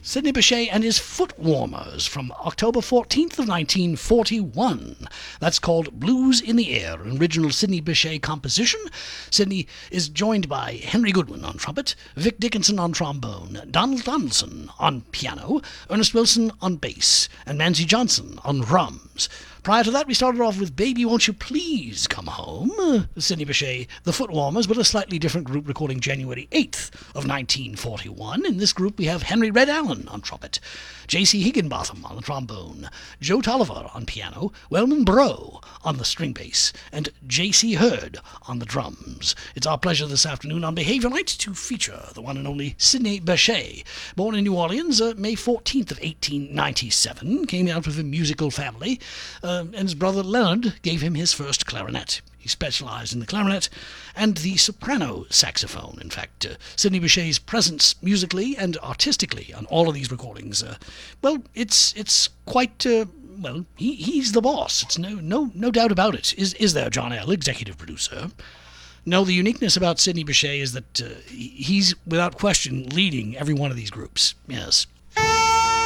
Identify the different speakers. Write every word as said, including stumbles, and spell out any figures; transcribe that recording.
Speaker 1: Sidney Bechet and his Foot Warmers from October fourteenth of nineteen forty-one. That's called Blues in the Air, an original Sidney Bechet composition. Sidney is joined by Henry Goodwin on trumpet, Vic Dickinson on trombone, Donald Donaldson on piano, Ernest Wilson on bass, and Manzi Johnson on drums. Prior to that, we started off with Baby Won't You Please Come Home, uh, Sidney Bechet, the Foot Warmers, but a slightly different group recording January eighth of nineteen forty-one. In this group, we have Henry Red Allen on trumpet, J C Higginbotham on the trombone, Joe Tolliver on piano, Wellman Breaux on the string bass, and J C Hurd on the drums. It's our pleasure this afternoon on Behavior Night to feature the one and only Sidney Bechet. Born in New Orleans, uh, May fourteenth of eighteen ninety-seven, came out of a musical family, uh, and his brother Leonard gave him his first clarinet. He specialized in the clarinet and the soprano saxophone. In fact, uh, Sidney Bechet's presence musically and artistically on all of these recordings, uh, well, it's it's quite, uh, well, he, he's the boss. It's no no no doubt about it. Is is there, John L., executive producer? No, the uniqueness about Sidney Bechet is that uh, he's, without question, leading every one of these groups. Yes.